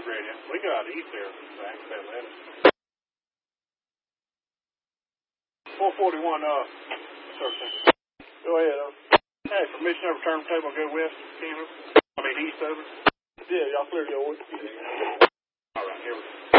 ready. We got east there. Back that letter. 441, 13. Go ahead, Hey, permission to return the table, go west of Canada. I mean, east of it. Yeah, y'all clear your west. All right, here we go.